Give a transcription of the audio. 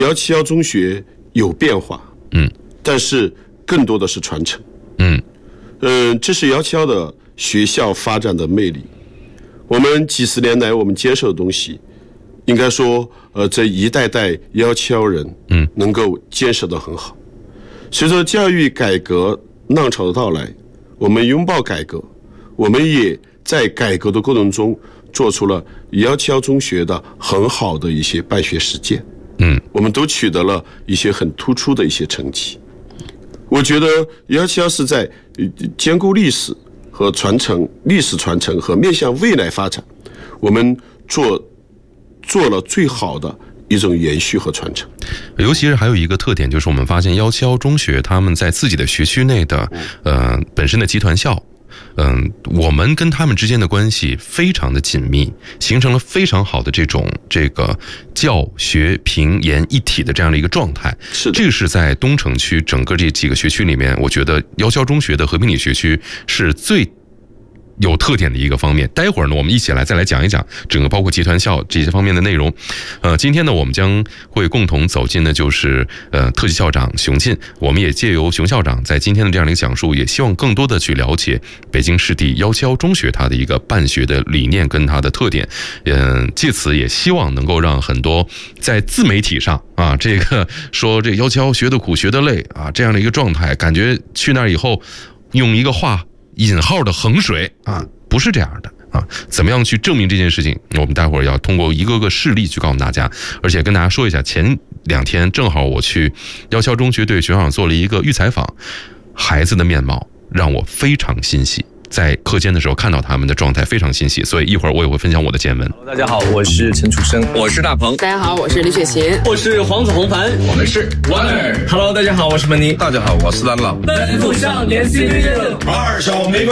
171中学有变化，但是更多的是传承，这是171的学校发展的魅力。我们几十年来我们坚守的东西，应该说这一代代171人能够坚守得很好。随着教育改革浪潮的到来，我们拥抱改革，我们也在改革的过程中做出了171中学的很好的一些办学实践，我们都取得了一些很突出的一些成绩。我觉得171是在兼顾历史和传承、历史传承和面向未来发展，我们做了最好的一种延续和传承。 尤其是还有一个特点，就是我们发现171中学他们在自己的学区内的本身的集团校，我们跟他们之间的关系非常的紧密，形成了非常好的这个教学评研一体的这样的一个状态。 是的， 这个是在东城区整个这几个学区里面，我觉得171中学的和平里学区是最有特点的一个方面。待会儿呢，我们一起再来讲一讲整个包括集团校这些方面的内容。今天呢，我们将会共同走进的就是特级校长熊进，我们也借由熊校长在今天的这样的一个讲述，也希望更多的去了解北京市第171中学它的一个办学的理念跟它的特点。借此也希望能够让很多在自媒体上啊，这个说这171学得苦学得累啊这样的一个状态，感觉去那儿以后用一个话引号的衡水啊，不是这样的啊！怎么样去证明这件事情？我们待会儿要通过一个个事例去告诉大家，而且跟大家说一下，前2天正好我去171中学对学校长做了一个预采访，孩子的面貌让我非常欣喜。在课间的时候看到他们的状态非常欣喜，所以一会儿我也会分享我的见闻。 大家好，我是陈楚生， 我是大鹏， 大家好，我是李雪琴， 我是黄子弘凡， 我们是 Wonder。 Hello， 大家好，我是门尼， 大家好，我是蓝老。 奔赴少年 CBU， 2小玫瑰。